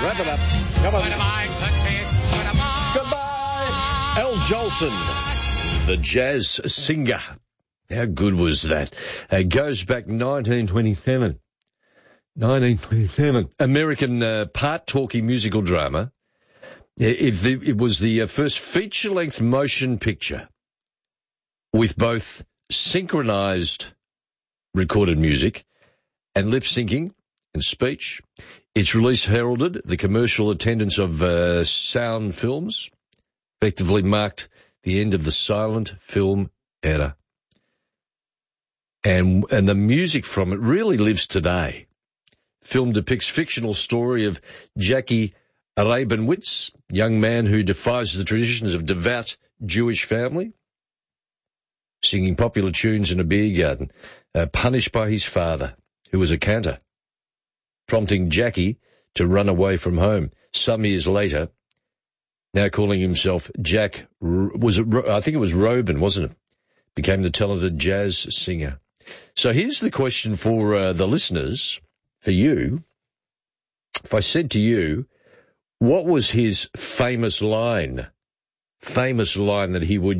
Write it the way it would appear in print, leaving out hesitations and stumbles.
Wrap it up. Come on. Goodbye. Al Jolson, the jazz singer. How good was that? It goes back 1927. 1927. American part-talking musical drama. It was the first feature-length motion picture with both synchronized recorded music and lip-syncing and speech. Its release heralded the commercial attendance of sound films, effectively marked the end of the silent film era. And the music from it really lives today. Film depicts fictional story of Jackie Rabinowitz, young man who defies the traditions of devout Jewish family, singing popular tunes in a beer garden, punished by his father, who was a cantor, prompting Jackie to run away from home. Some years later, now calling himself Jack, I think it was Robin, wasn't it? Became the talented jazz singer. So here's the question for the listeners, for you. If I said to you, what was his famous line that he would